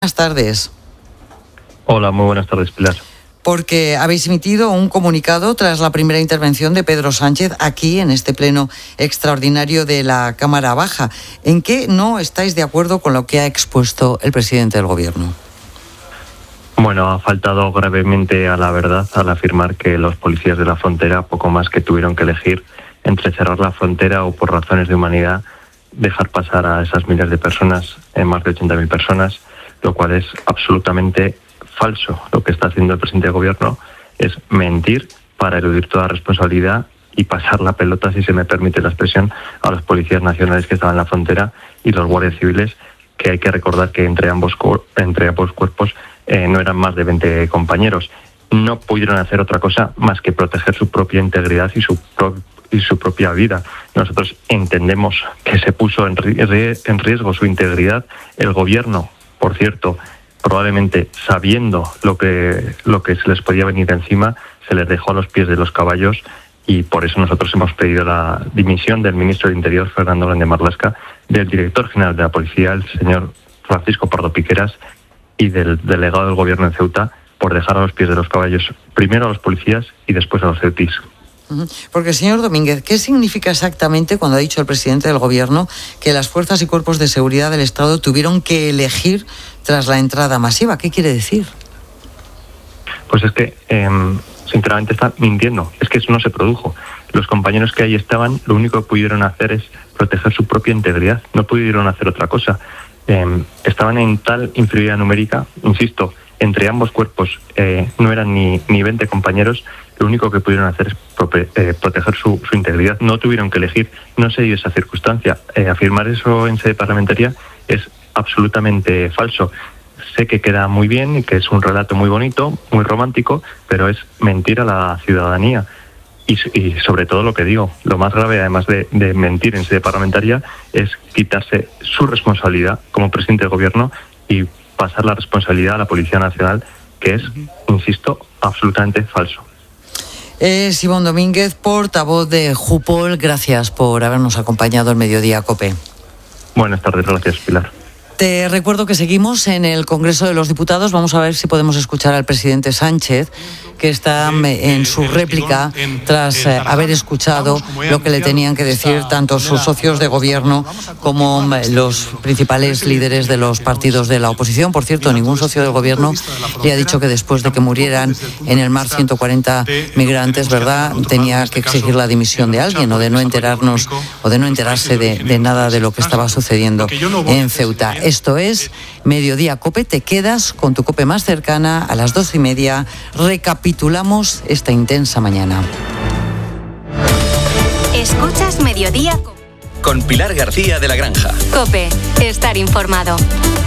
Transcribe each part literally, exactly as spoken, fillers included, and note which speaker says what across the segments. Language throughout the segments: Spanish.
Speaker 1: buenas tardes.
Speaker 2: Hola, muy buenas tardes, Pilar.
Speaker 1: Porque habéis emitido un comunicado tras la primera intervención de Pedro Sánchez aquí en este pleno extraordinario de la Cámara Baja. ¿En qué no estáis de acuerdo con lo que ha expuesto el presidente del Gobierno?
Speaker 2: Bueno, ha faltado gravemente a la verdad al afirmar que los policías de la frontera poco más que tuvieron que elegir entre cerrar la frontera o por razones de humanidad dejar pasar a esas miles de personas, eh, más de ochenta mil personas, lo cual es absolutamente falso. Lo que está haciendo el presidente del Gobierno es mentir para eludir toda responsabilidad y pasar la pelota, si se me permite la expresión, a los policías nacionales que estaban en la frontera y los guardias civiles, que hay que recordar que entre ambos, entre ambos cuerpos eh, no eran más de veinte compañeros. No pudieron hacer otra cosa más que proteger su propia integridad y su, pro, y su propia vida. Nosotros entendemos que se puso en, en riesgo su integridad. El Gobierno, por cierto, probablemente sabiendo lo que lo que se les podía venir encima, se les dejó a los pies de los caballos, y por eso nosotros hemos pedido la dimisión del ministro de Interior, Fernando Grande Marlaska, del director general de la policía, el señor Francisco Pardo Piqueras, y del delegado del Gobierno en Ceuta, por dejar a los pies de los caballos primero a los policías y después a los ceutíes.
Speaker 1: Porque, señor Domínguez, ¿qué significa exactamente cuando ha dicho el presidente del Gobierno que las fuerzas y cuerpos de seguridad del Estado tuvieron que elegir tras la entrada masiva? ¿Qué quiere decir?
Speaker 2: Pues es que, eh, sinceramente, está mintiendo. Es que eso no se produjo. Los compañeros que ahí estaban, lo único que pudieron hacer es proteger su propia integridad. No pudieron hacer otra cosa. Eh, estaban en tal inferioridad numérica, insisto, entre ambos cuerpos eh, no eran ni, ni veinte compañeros. Lo único que pudieron hacer es prope, eh, proteger su, su integridad. No tuvieron que elegir, no se dio esa circunstancia. Eh, afirmar eso en sede parlamentaria es absolutamente falso. Sé que queda muy bien y que es un relato muy bonito, muy romántico, pero es mentir a la ciudadanía. Y, y sobre todo lo que digo, lo más grave, además de, de mentir en sede parlamentaria, es quitarse su responsabilidad como presidente del Gobierno y pasar la responsabilidad a la Policía Nacional, que es, insisto, absolutamente falso.
Speaker 1: Es Ivonne Domínguez, portavoz de Jupol. Gracias por habernos acompañado en Mediodía COPE.
Speaker 2: Buenas tardes, gracias, Pilar.
Speaker 1: Te recuerdo que seguimos en el Congreso de los Diputados. Vamos a ver si podemos escuchar al presidente Sánchez, que está en su réplica tras haber escuchado lo que le tenían que decir tanto sus socios de gobierno como los principales líderes de los partidos de la oposición. Por cierto, ningún socio del gobierno le ha dicho que después de que murieran en el mar ciento cuarenta migrantes, ¿verdad?, tenía que exigir la dimisión de alguien o de no enterarnos o de no enterarse de, de nada de lo que estaba sucediendo en Ceuta. Esto es Mediodía COPE. Te quedas con tu COPE más cercana a las doce y media. Recapitulamos esta intensa mañana.
Speaker 3: Escuchas Mediodía COPE.
Speaker 4: Con Pilar García de la Granja.
Speaker 3: COPE. Estar informado.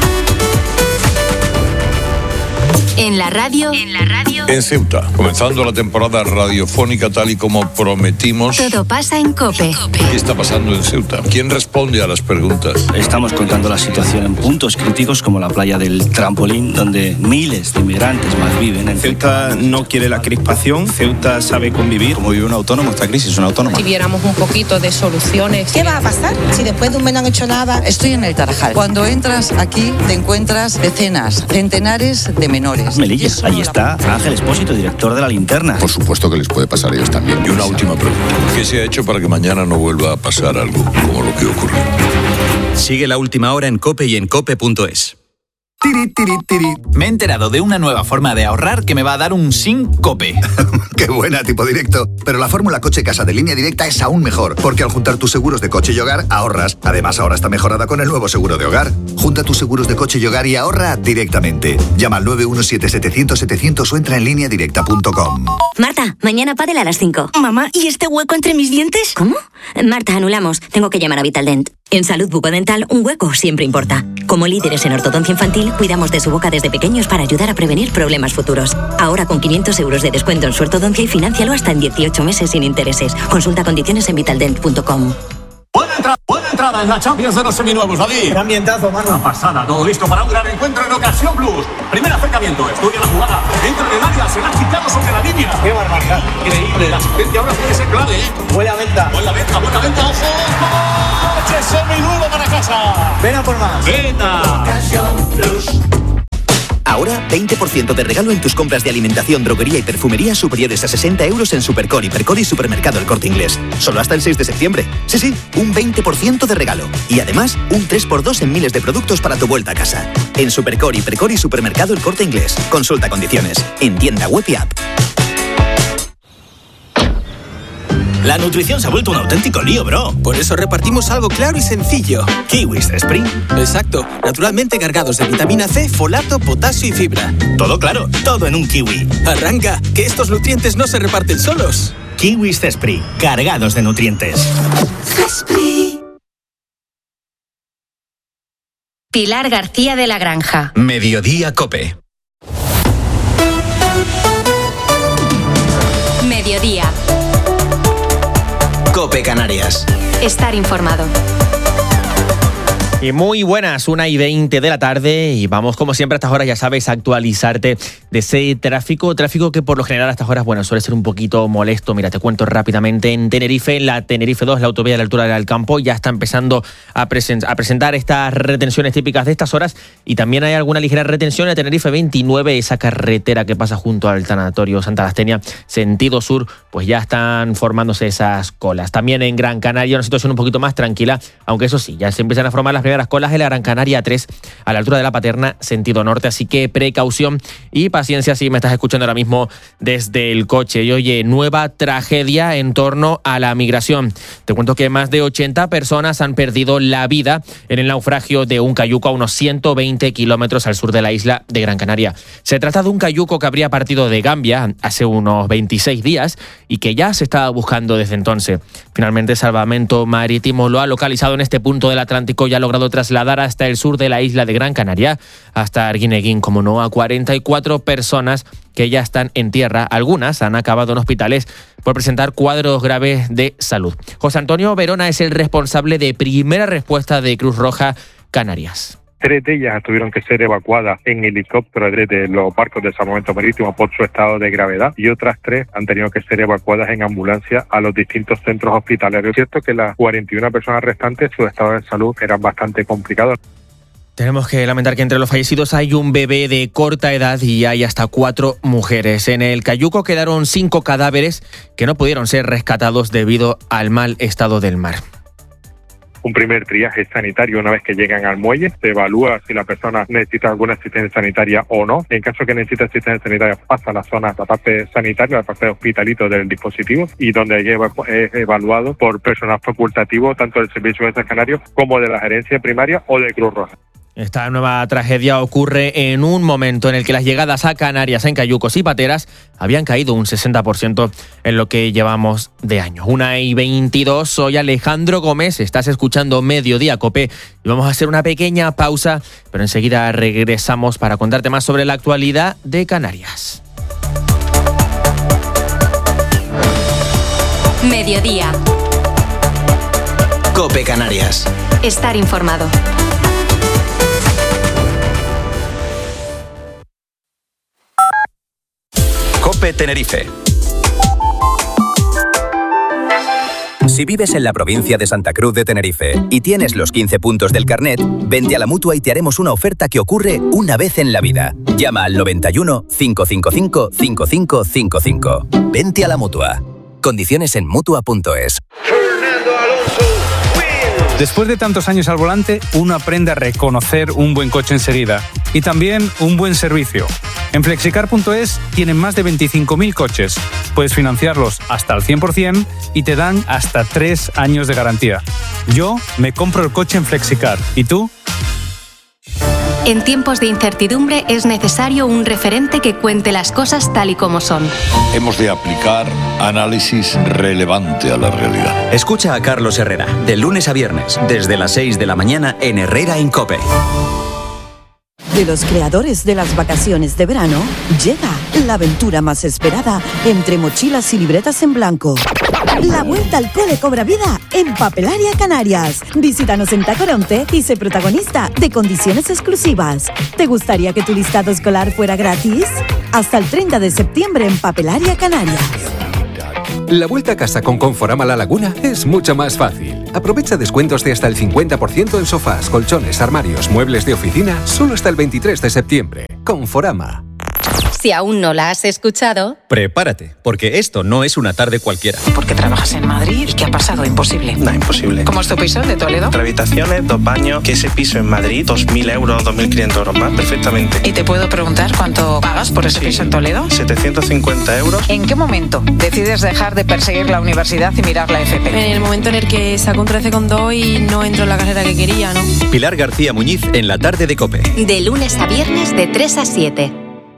Speaker 3: En la radio. En la radio.
Speaker 5: En Ceuta, comenzando la temporada radiofónica tal y como prometimos.
Speaker 3: Todo pasa en COPE.
Speaker 5: ¿Qué está pasando en Ceuta? ¿Quién responde a las preguntas?
Speaker 6: Estamos contando la situación en puntos críticos como la playa del Trampolín, donde miles de inmigrantes malviven. En
Speaker 7: Ceuta no quiere la crispación, Ceuta sabe convivir.
Speaker 8: Como vive un autónomo, esta crisis es una autónoma.
Speaker 9: Si viéramos un poquito de soluciones.
Speaker 10: ¿Qué va a pasar si después de un mes no han hecho nada?
Speaker 1: Estoy en el Tarajal. Cuando entras aquí te encuentras decenas, centenares de menores.
Speaker 6: Melilla, ahí está Ángel Espósito, director de La Linterna.
Speaker 11: Por supuesto que les puede pasar a ellos también.
Speaker 5: Y una última pregunta. ¿Qué se ha hecho para que mañana no vuelva a pasar algo como lo que ocurrió?
Speaker 4: Sigue La Última Hora en COPE y en cope punto es.
Speaker 12: Tiri, tiri, tiri. Me he enterado de una nueva forma de ahorrar que me va a dar un sin COPE.
Speaker 13: ¡Qué buena, tipo directo! Pero la fórmula coche casa de Línea Directa es aún mejor, porque al juntar tus seguros de coche y hogar, ahorras. Además, ahora está mejorada con el nuevo seguro de hogar. Junta tus seguros de coche y hogar y ahorra directamente. Llama al nueve uno siete setecientos setecientos o entra en línea directa punto com.
Speaker 14: Marta, mañana pádel a las cinco.
Speaker 15: Mamá, ¿y este hueco entre mis dientes?
Speaker 14: ¿Cómo? Marta, anulamos. Tengo que llamar a Vitaldent. En salud bucodental, un hueco siempre importa. Como líderes en ortodoncia infantil, cuidamos de su boca desde pequeños para ayudar a prevenir problemas futuros. Ahora con quinientos euros de descuento en su ortodoncia y fináncialo hasta en dieciocho meses sin intereses. Consulta condiciones en vitaldent punto com.
Speaker 16: Buena, entra- buena entrada en la Champions de los seminuevos, David.
Speaker 17: Qué ambientazo, mano.
Speaker 16: Una pasada, todo listo para un gran encuentro en Ocasión Plus. Primer acercamiento, estudia la jugada. Dentro del área, se la ha quitado sobre la línea.
Speaker 17: Qué barbaridad.
Speaker 16: Increíble, la asistencia ahora puede ser clave, ¿eh?
Speaker 17: Buena venta.
Speaker 16: Buena venta, buena venta, ojo. ¡Coche seminuevo para casa!
Speaker 17: Ven a por más.
Speaker 16: ¡Venta!
Speaker 17: Ocasión Plus. Ahora, veinte por ciento de regalo en tus compras de alimentación, droguería y perfumería superiores a sesenta euros en Supercore, Hipercor y Supermercado El Corte Inglés. Solo hasta el seis de septiembre. Sí, sí, un veinte por ciento de regalo. Y además, un tres por dos en miles de productos para tu vuelta a casa. En Supercore, Hipercor y Supermercado El Corte Inglés. Consulta condiciones. En tienda web y app.
Speaker 18: La nutrición se ha vuelto un auténtico lío, bro. Por eso repartimos algo claro y sencillo. Kiwis Spring. Exacto. Naturalmente cargados de vitamina C, folato, potasio y fibra. Todo claro, todo en un kiwi. Arranca, que estos nutrientes no se reparten solos.
Speaker 19: Kiwis Spring, cargados de nutrientes.
Speaker 3: Pilar García de la Granja.
Speaker 4: Mediodía Cope.
Speaker 3: Mediodía.
Speaker 17: Cope Canarias.
Speaker 3: Estar informado.
Speaker 20: Y muy buenas, una y veinte de la tarde y vamos como siempre a estas horas, ya sabes, a actualizarte de ese tráfico, tráfico que por lo general a estas horas, bueno, suele ser un poquito molesto. Mira, te cuento rápidamente, en Tenerife, la Tenerife dos, la autovía de la altura del Alcampo, ya está empezando a, presen- a presentar estas retenciones típicas de estas horas y también hay alguna ligera retención en Tenerife veintinueve, esa carretera que pasa junto al tanatorio Santa Lastenia, sentido sur, pues ya están formándose esas colas. También en Gran Canaria una situación un poquito más tranquila, aunque eso sí, ya se empiezan a formar las primeras colas en la Gran Canaria tres a la altura de la Paterna, sentido norte, así que precaución y paciencia si me estás escuchando ahora mismo desde el coche. Y oye, nueva tragedia en torno a la migración. Te cuento que más de ochenta personas han perdido la vida en el naufragio de un cayuco a unos ciento veinte kilómetros al sur de la isla de Gran Canaria. Se trata de un cayuco que habría partido de Gambia hace unos veintiséis días y que ya se estaba buscando desde entonces. Finalmente, Salvamento Marítimo lo ha localizado en este punto del Atlántico y ha logrado trasladar hasta el sur de la isla de Gran Canaria, hasta Arguineguín, como no, a cuarenta y cuatro personas que ya están en tierra. Algunas han acabado en hospitales por presentar cuadros graves de salud. José Antonio Verona es el responsable de primera respuesta de Cruz Roja Canarias.
Speaker 21: Tres de ellas tuvieron que ser evacuadas en helicóptero desde los barcos de salvamento marítimo por su estado de gravedad y otras tres han tenido que ser evacuadas en ambulancia a los distintos centros hospitalarios. Es cierto que las cuarenta y una personas restantes, su estado de salud era bastante complicado.
Speaker 20: Tenemos que lamentar que entre los fallecidos hay un bebé de corta edad y hay hasta cuatro mujeres. En el cayuco quedaron cinco cadáveres que no pudieron ser rescatados debido al mal estado del mar.
Speaker 21: Un primer triaje sanitario una vez que llegan al muelle, se evalúa si la persona necesita alguna asistencia sanitaria o no. En caso que necesite asistencia sanitaria pasa a la zona, la parte sanitaria, la parte de hospitalito del dispositivo y donde es evaluado por personal facultativo tanto del Servicio de Canarios como de la Gerencia Primaria o de Cruz Roja.
Speaker 20: Esta nueva tragedia ocurre en un momento en el que las llegadas a Canarias en cayucos y pateras habían caído un sesenta por ciento en lo que llevamos de año. Una y veintidós, soy Alejandro Gómez, estás escuchando Mediodía Cope y vamos a hacer una pequeña pausa, pero enseguida regresamos para contarte más sobre la actualidad de Canarias.
Speaker 3: Mediodía.
Speaker 17: Cope Canarias.
Speaker 3: Estar informado.
Speaker 4: Cope Tenerife.
Speaker 22: Si vives en la provincia de Santa Cruz de Tenerife y tienes los quince puntos del carnet, vente a la Mutua y te haremos una oferta que ocurre una vez en la vida. Llama al noventa y uno, cinco cinco cinco, cinco cinco cinco cinco. Vente a la Mutua. Condiciones en Mutua punto es.
Speaker 23: Después de tantos años al volante, uno aprende a reconocer un buen coche enseguida y también un buen servicio. En Flexicar punto es tienen más de veinticinco mil coches. Puedes financiarlos hasta al cien por ciento y te dan hasta tres años de garantía. Yo me compro el coche en Flexicar. ¿Y tú?
Speaker 3: En tiempos de incertidumbre es necesario un referente que cuente las cosas tal y como son.
Speaker 5: Hemos de aplicar análisis relevante a la realidad.
Speaker 4: Escucha a Carlos Herrera, de lunes a viernes, desde las seis de la mañana en Herrera en Cope.
Speaker 24: De los creadores de las vacaciones de verano, llega la aventura más esperada entre mochilas y libretas en blanco. La vuelta al cole cobra vida en Papelaria Canarias. Visítanos en Tacoronte y sé protagonista de condiciones exclusivas. ¿Te gustaría que tu listado escolar fuera gratis? Hasta el treinta de septiembre en Papelaria Canarias.
Speaker 25: La vuelta a casa con Conforama La Laguna es mucho más fácil. Aprovecha descuentos de hasta el cincuenta por ciento en sofás, colchones, armarios, muebles de oficina, solo hasta el veintitrés de septiembre. Conforama.
Speaker 3: Si aún no la has escuchado,
Speaker 4: Prepárate, porque esto no es una tarde cualquiera.
Speaker 2: Porque trabajas en Madrid y ¿qué ha pasado? Imposible.
Speaker 18: No, imposible.
Speaker 2: ¿Cómo es tu piso de Toledo?
Speaker 18: Tres habitaciones, dos baños, que ese piso en Madrid, dos mil euros, dos mil quinientos euros más, perfectamente.
Speaker 2: ¿Y te puedo preguntar cuánto pagas por ese
Speaker 18: Sí.
Speaker 2: piso en Toledo?
Speaker 18: setecientos cincuenta euros.
Speaker 2: ¿En qué momento decides dejar de perseguir la universidad y mirar la F P?
Speaker 7: En el momento en el que saco un trece coma dos y no entro en la carrera que quería, ¿no?
Speaker 4: Pilar García Muñiz en la tarde de COPE.
Speaker 3: de lunes a viernes de tres a siete.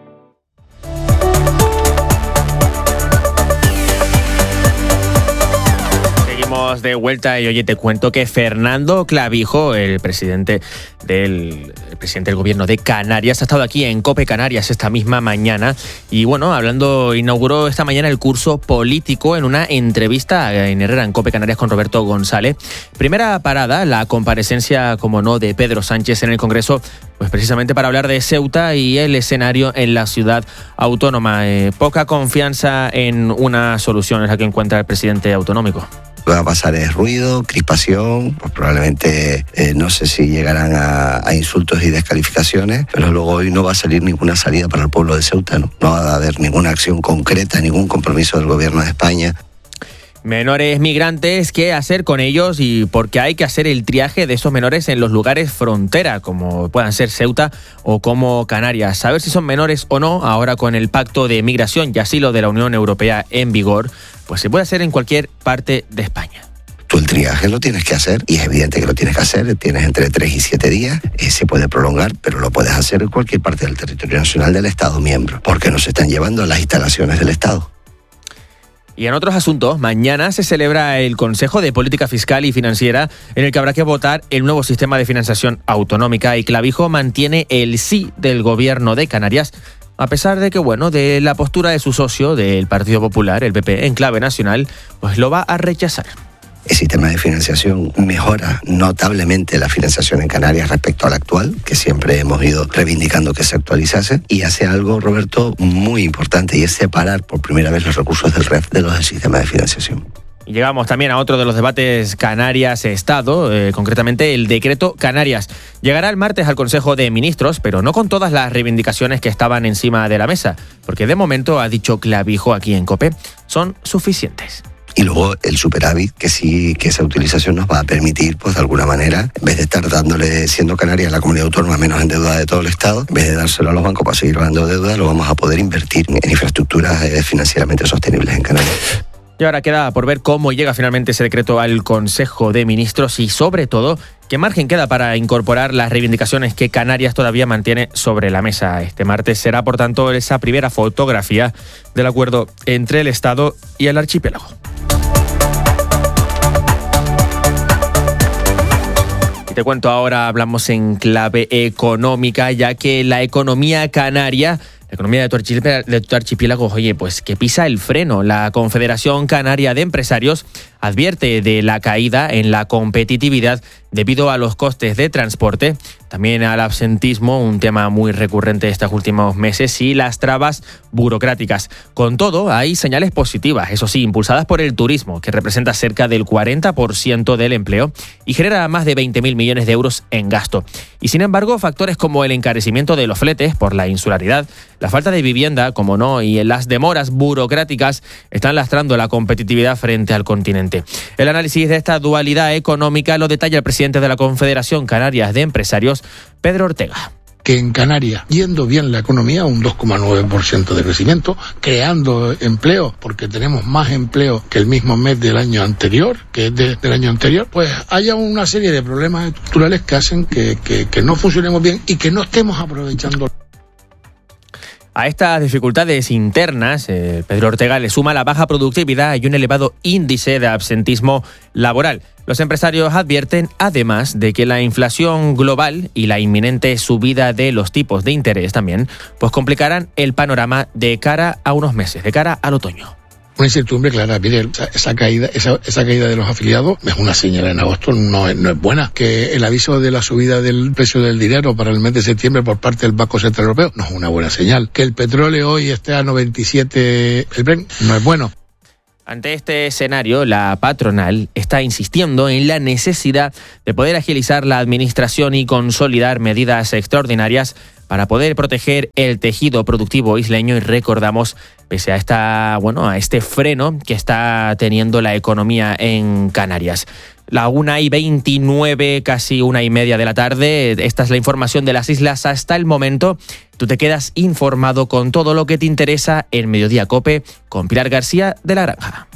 Speaker 20: De vuelta y oye, te cuento que Fernando Clavijo, el presidente del el presidente del gobierno de Canarias, ha estado aquí en COPE Canarias esta misma mañana y bueno, hablando, inauguró esta mañana el curso político en una entrevista en Herrera en COPE Canarias con Roberto González. Primera parada, la comparecencia, como no, de Pedro Sánchez en el Congreso, pues precisamente para hablar de Ceuta y el escenario en la ciudad autónoma. Eh, poca confianza en una solución es la que encuentra el presidente autonómico.
Speaker 8: Lo que va a pasar es ruido, crispación, pues probablemente eh, no sé si llegarán a, a insultos y descalificaciones, pero luego hoy no va a salir ninguna salida para el pueblo de Ceuta, ¿no? No va a haber ninguna acción concreta, ningún compromiso del gobierno de España.
Speaker 20: Menores migrantes, ¿qué hacer con ellos? Y porque hay que hacer el triaje de esos menores en los lugares frontera, como puedan ser Ceuta o como Canarias. Saber si son menores o no, ahora con el Pacto de Migración y Asilo de la Unión Europea en vigor, pues se puede hacer en cualquier parte de España.
Speaker 8: Tú el triaje lo tienes que hacer y es evidente que lo tienes que hacer. Tienes entre tres y siete días, eh, se puede prolongar, pero lo puedes hacer en cualquier parte del territorio nacional del Estado miembro, porque nos están llevando a las instalaciones del Estado.
Speaker 20: Y en otros asuntos, mañana se celebra el Consejo de Política Fiscal y Financiera en el que habrá que votar el nuevo sistema de financiación autonómica y Clavijo mantiene el sí del gobierno de Canarias, a pesar de que, bueno, de la postura de su socio del Partido Popular, el P P, en clave nacional, pues lo va a rechazar.
Speaker 8: El sistema de financiación mejora notablemente la financiación en Canarias respecto al actual, que siempre hemos ido reivindicando que se actualizase, y hace algo, Roberto, muy importante, y es separar por primera vez los recursos del R E F de los del sistema de financiación.
Speaker 20: Y llegamos también a otro de los debates Canarias-Estado, eh, concretamente el decreto Canarias. Llegará el martes al Consejo de Ministros, pero no con todas las reivindicaciones que estaban encima de la mesa, porque de momento, ha dicho Clavijo aquí en COPE, son suficientes.
Speaker 8: Y luego el superávit, que sí, que esa utilización nos va a permitir, pues de alguna manera, en vez de estar dándole, siendo Canarias la comunidad autónoma menos endeudada de todo el Estado, en vez de dárselo a los bancos para seguir dando deuda, lo vamos a poder invertir en infraestructuras eh, financieramente sostenibles en Canarias.
Speaker 20: Y ahora queda por ver cómo llega finalmente ese decreto al Consejo de Ministros y, sobre todo, qué margen queda para incorporar las reivindicaciones que Canarias todavía mantiene sobre la mesa. Este martes será, por tanto, esa primera fotografía del acuerdo entre el Estado y el archipiélago. Y te cuento ahora, hablamos en clave económica, ya que la economía canaria, la economía de tu archipiélago, de tu archipiélago, oye, pues que pisa el freno. La Confederación Canaria de Empresarios advierte de la caída en la competitividad debido a los costes de transporte, también al absentismo, un tema muy recurrente estos últimos meses, y las trabas burocráticas. Con todo, hay señales positivas, eso sí, impulsadas por el turismo, que representa cerca del cuarenta por ciento del empleo y genera más de veinte mil millones de euros en gasto. Y sin embargo, factores como el encarecimiento de los fletes por la insularidad, la falta de vivienda, como no, y las demoras burocráticas están lastrando la competitividad frente al continente. El análisis de esta dualidad económica lo detalla el presidente de la Confederación Canaria de Empresarios, Pedro Ortega.
Speaker 9: Que en Canarias, yendo bien la economía, un dos coma nueve por ciento de crecimiento, creando empleo, porque tenemos más empleo que el mismo mes del año anterior, que es de, del año anterior, pues haya una serie de problemas estructurales que hacen que, que, que no funcionemos bien y que no estemos aprovechando.
Speaker 20: A estas dificultades internas, eh, Pedro Ortega le suma la baja productividad y un elevado índice de absentismo laboral. Los empresarios advierten, además, de que la inflación global y la inminente subida de los tipos de interés también, pues complicarán el panorama de cara a unos meses, de cara al otoño.
Speaker 9: Una incertidumbre clara, Miguel. Esa, esa caída esa, esa caída de los afiliados es una señal en agosto, no es, no es buena. Que el aviso de la subida del precio del dinero para el mes de septiembre por parte del Banco Central Europeo no es una buena señal. Que el petróleo hoy esté a noventa y siete el Brent no es bueno.
Speaker 20: Ante este escenario, la patronal está insistiendo en la necesidad de poder agilizar la administración y consolidar medidas extraordinarias para poder proteger el tejido productivo isleño y recordamos, pese a esta, bueno, a este freno que está teniendo la economía en Canarias. La una y veintinueve, casi una y media de la tarde. Esta es la información de las islas hasta el momento. Tú te quedas informado con todo lo que te interesa en Mediodía COPE con Pilar García de la Granja.